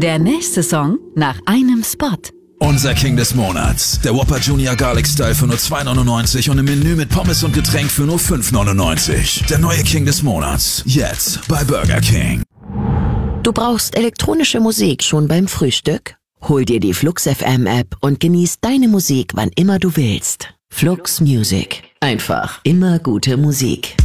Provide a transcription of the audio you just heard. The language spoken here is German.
Der nächste Song nach einem Spot. Unser King des Monats. Der Whopper Junior Garlic Style für nur $2,99 und im Menü mit Pommes und Getränk für nur $5,99. Der neue King des Monats. Jetzt bei Burger King. Du brauchst elektronische Musik schon beim Frühstück? Hol dir die Flux FM App und genieß deine Musik, wann immer du willst. Flux Music. Einfach immer gute Musik.